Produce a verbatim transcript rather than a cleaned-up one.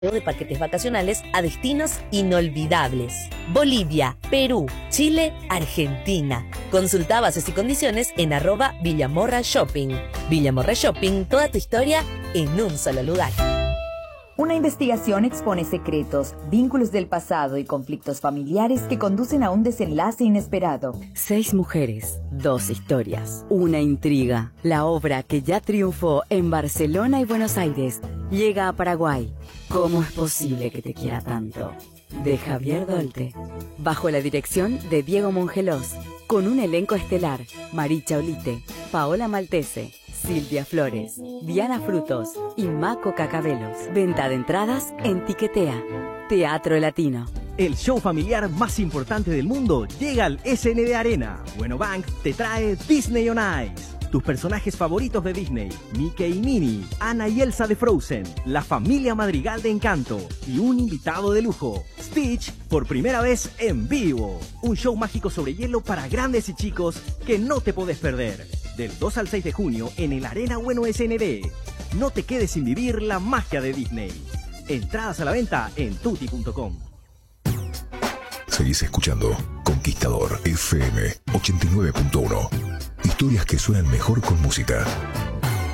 de paquetes vacacionales a destinos inolvidables. Bolivia, Perú, Chile, Argentina. Consulta bases y condiciones en arroba Villamorra Shopping. Villamorra Shopping, toda tu historia en un solo lugar. Una investigación expone secretos, vínculos del pasado y conflictos familiares que conducen a un desenlace inesperado. Seis mujeres, dos historias, una intriga. La obra que ya triunfó en Barcelona y Buenos Aires llega a Paraguay. ¿Cómo es posible que te quiera tanto? De Javier Dolte. Bajo la dirección de Diego Mongelós. Con un elenco estelar: Maricha Olite, Paola Maltese, Silvia Flores, Diana Frutos y Maco Cacabelos. Venta de entradas en Tiquetea. Teatro Latino. El show familiar más importante del mundo llega al S N D Arena. Bueno Bank te trae Disney on Ice. Tus personajes favoritos de Disney: Mickey y Minnie, Anna y Elsa de Frozen, la familia Madrigal de Encanto y un invitado de lujo, Stitch, por primera vez en vivo. Un show mágico sobre hielo para grandes y chicos que no te podés perder. Del dos al seis de junio en el Arena Bueno S N D. No te quedes sin vivir la magia de Disney. Entradas a la venta en tutti punto com. Seguís escuchando Conquistador F M ochenta y nueve punto uno. Historias que suenan mejor con música.